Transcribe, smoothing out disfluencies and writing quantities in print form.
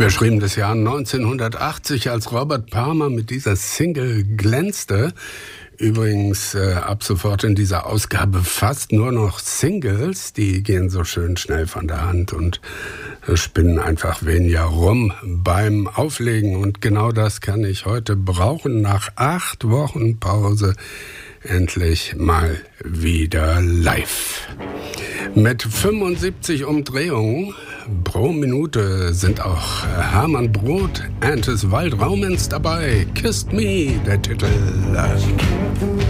Wir schrieben das Jahr 1980, als Robert Palmer mit dieser Single glänzte. Übrigens ab sofort in dieser Ausgabe fast nur noch Singles, die gehen so schön schnell von der Hand und spinnen einfach weniger rum beim Auflegen. Und genau das kann ich heute brauchen, nach 8 Wochen Pause endlich mal wieder live. Mit 75 Umdrehungen pro Minute sind auch Hermann Broth, Antis Waldraumens dabei. Kissed Me, der Titel.